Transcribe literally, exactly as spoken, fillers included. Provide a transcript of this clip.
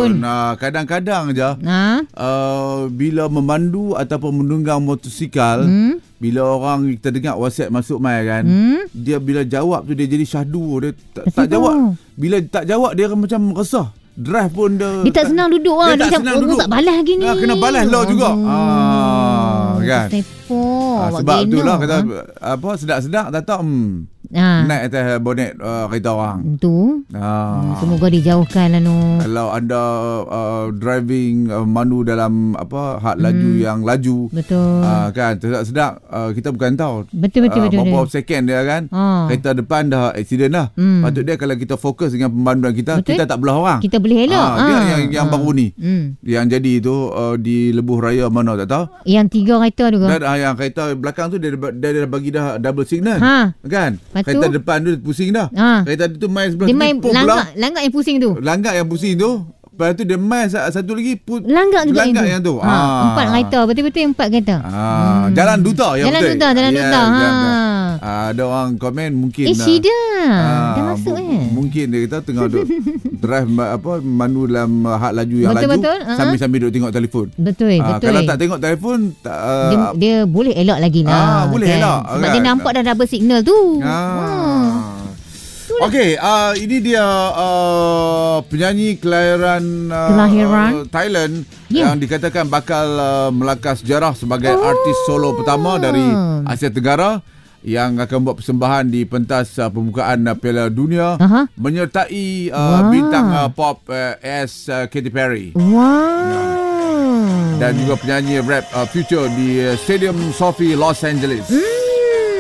betul. Uh, kadang-kadang je Ha? uh, bila memandu ataupun menunggang motosikal, Hmm? bila orang kita dengar WhatsApp masuk mai kan, Hmm? dia bila jawab tu dia jadi syahdu, dia tak, Kenapa? tak jawab. Bila tak jawab dia macam resah. Drive pun dia Dia tak senang duduk lah. Dia, Dia tak macam senang oh, duduk. tak balas lagi ni. Ha, kena balas law juga. Ah, kan. Tertepok. Ah, sebab tu lah kata apa sedap-sedap tak tahu hmm, ha. naik atas bonet uh, kereta orang. Tu. Ah. Hmm, semoga dijauhkan lah no. Kalau anda uh, driving uh, mandu dalam apa had laju Hmm. yang laju, Betul. uh, kan sedap-sedap uh, kita bukan tahu. Betul betul uh, betul. Beberapa betul. second dia kan. Ha. Kereta depan dah accident dah. Hmm. Patut dia kalau kita fokus dengan pemanduan kita, Betul. kita tak belah orang. Kita boleh elok. Ah, dia yang yang Ha. baru ni. Hmm. Yang jadi tu uh, di Lebuh Raya mana tak tahu. Yang tiga kereta tu ke? Dan uh, yang kereta belakang tu dia, dia, dia dah bagi dah double signal. Ha. Kan? Lepas tu? Kereta depan tu pusing dah. Ha. Kereta tu main sebelah Dia sini, main pum pula. langgak, langgak yang pusing tu. Langgak yang pusing tu. Lepas tu dia main satu lagi pu, Langgak juga langgak yang tu. yang tu. Ha. Ah. Empat kereta. Betul-betul empat kereta. Ah, Hmm. Jalan duta yang Jalan betul. duta, jalan Ya, duta. jalan Ha. duta. Ah, ada orang komen mungkin Eh, Syida. ah, Dah masuk bu- eh. Mungkin dia kata tengah duk drive ma- apa mandu dalam uh, had laju yang Betul, laju betul. Ha. sambil-sambil duk tengok telefon. Betul, Ah, betul. kalau tak tengok telefon tak, uh, dia, dia boleh elok lagi lah. Ah, boleh kan? elok, Sebab kan? dia nampak dah double signal tu. Ah. Okey, uh, ini dia uh, penyanyi kelahiran uh, Kelahiran? uh, Thailand Ya. yang dikatakan bakal uh, melangkah sejarah sebagai Oh. artis solo pertama dari Asia Tenggara yang akan buat persembahan di pentas uh, pembukaan uh, Piala Dunia Aha. menyertai uh, Wah. bintang uh, pop uh, as uh, Katy Perry Wow. dan juga penyanyi rap uh, Future di uh, Stadium Sophie Los Angeles. Hmm.